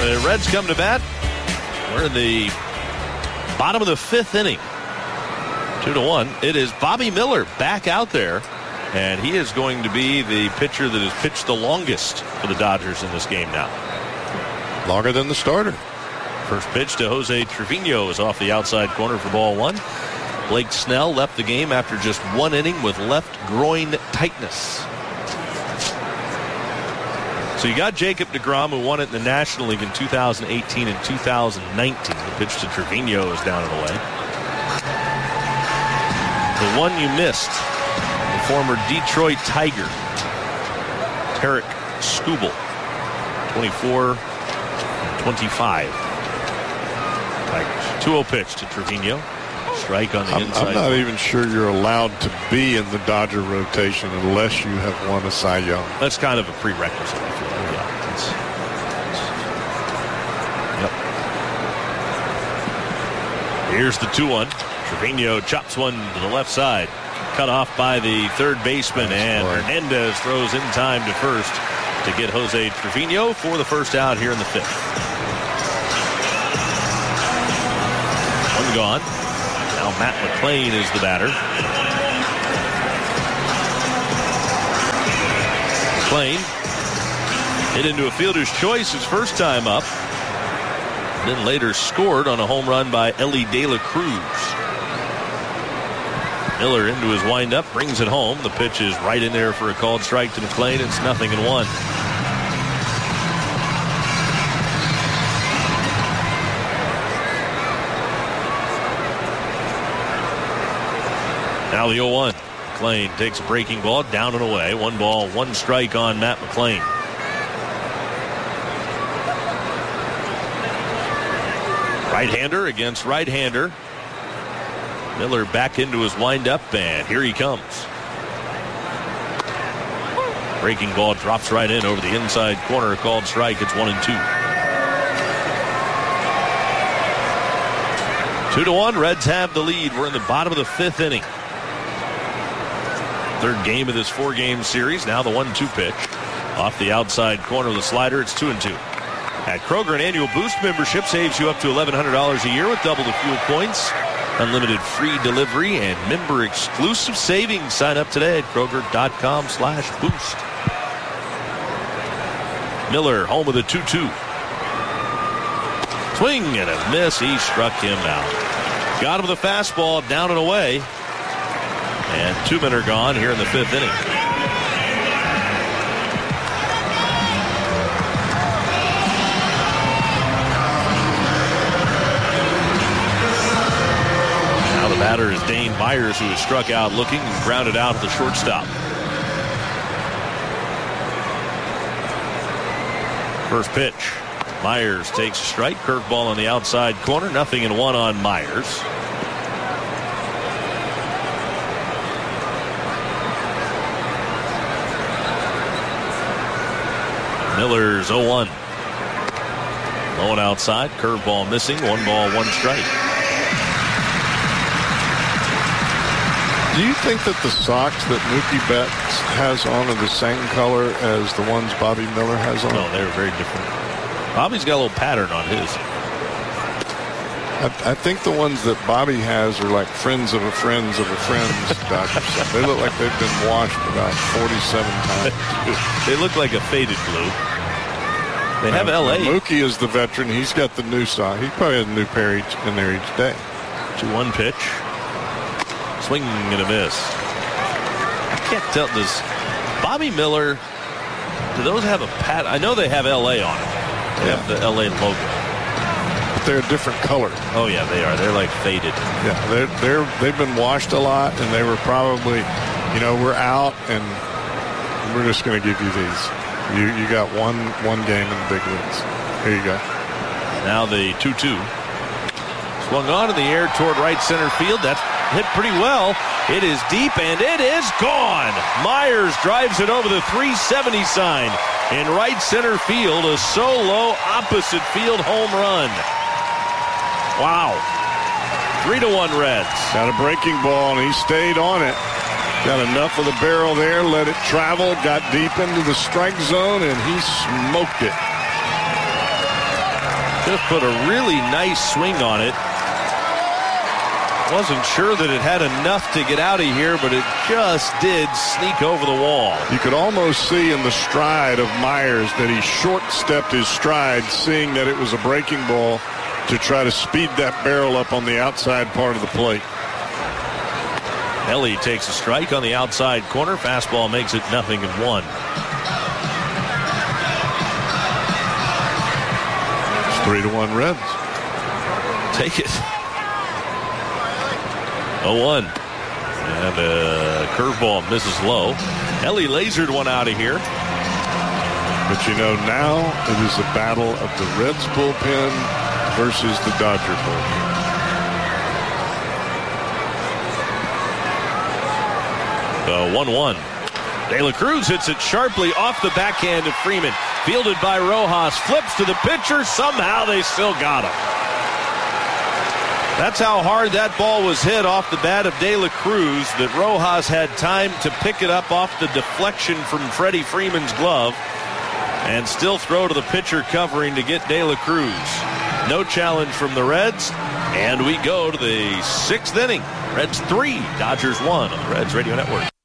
The Reds come to bat. We're in the bottom of the fifth inning. 2-1. It is Bobby Miller back out there, and he is going to be the pitcher that has pitched the longest for the Dodgers in this game now. Longer than the starter. First pitch to Jose Trevino is off the outside corner for ball one. Blake Snell left the game after just one inning with left groin tightness. So you got Jacob deGrom, who won it in the National League in 2018 and 2019. The pitch to Trevino is down and away. The one you missed, the former Detroit Tiger, Tarek Skubal, 24-25. Tigers. 2-0 pitch to Trevino. Strike on the inside. I'm not even sure you're allowed to be in the Dodger rotation unless you have won a Cy Young. That's kind of a prerequisite, I feel like. Yeah. Yep. Here's the 2-1. Trevino chops one to the left side. Cut off by the third baseman, and Hernandez throws in time to first to get Jose Trevino for the first out here in the fifth. One gone. Now Matt McLain is the batter. McLain hit into a fielder's choice his first time up. And then later scored on a home run by Ellie De La Cruz. Miller into his windup, brings it home. The pitch is right in there for a called strike to McLain. It's 0-1. Now the 0-1. McLain takes a breaking ball down and away. 1 ball, 1 strike on Matt McLain. Right-hander against right-hander. Miller back into his windup, and here he comes. Breaking ball drops right in over the inside corner. Called strike. It's 1-2. 2-1. Reds have the lead. We're in the bottom of the fifth inning. Third game of this 4-game series. Now the 1-2 pitch. Off the outside corner of the slider. It's 2-2. At Kroger, an annual Boost membership saves you up to $1,100 a year with double the fuel points, unlimited free delivery, and member exclusive savings. Sign up today at Kroger.com/boost. Miller home with a 2-2. Swing and a miss. He struck him out. Got him with a fastball down and away. And 2 men are gone here in the fifth inning. Now the batter is Dane Myers, who is struck out looking and grounded out at the shortstop. First pitch. Myers takes a strike. Curveball on the outside corner. 0-1 on Myers. Miller's 0-1. Low and outside. Curveball missing. 1 ball, 1 strike. Do you think that the socks that Mookie Betts has on are the same color as the ones Bobby Miller has on? No, they're very different. Bobby's got a little pattern on his. I think the ones that Bobby has are like friends of a friend's Dodgers. They look like they've been washed about 47 times. They look like a faded blue. They have L.A. Mookie is the veteran. He's got the new sock. He probably has a new pair in there each day. 2-1 pitch. Swing and a miss. I can't tell. Does Bobby Miller, do those have a pat? I know they have L.A. on them. They have the L.A. logo. But they're a different color. Oh, yeah, they are. They're like faded. Yeah, they've been washed a lot, and they were probably, we're out, and we're just going to give you these. You got one game in the big leagues. Here you go. Now the 2-2. Swung on in the air toward right center field. That's hit pretty well. It is deep, and it is gone. Myers drives it over the 370 sign in right center field. A solo opposite field home run. Wow. 3-1 Reds. Got a breaking ball, and he stayed on it. Got enough of the barrel there, let it travel, got deep into the strike zone, and he smoked it. Just put a really nice swing on it. Wasn't sure that it had enough to get out of here, but it just did sneak over the wall. You could almost see in the stride of Myers that he short-stepped his stride, seeing that it was a breaking ball, to try to speed that barrel up on the outside part of the plate. Ellie takes a strike on the outside corner. Fastball makes it 0-1. It's 3-1 Reds. Take it. 0-1. And a curveball misses low. Ellie lasered one out of here. But you know, now it is a battle of the Reds bullpen versus the Dodger bullpen. 1-1. De La Cruz hits it sharply off the backhand of Freeman. Fielded by Rojas. Flips to the pitcher. Somehow they still got him. That's how hard that ball was hit off the bat of De La Cruz that Rojas had time to pick it up off the deflection from Freddie Freeman's glove and still throw to the pitcher covering to get De La Cruz. No challenge from the Reds, and we go to the 6th inning. Reds 3, Dodgers 1 on the Reds Radio Network.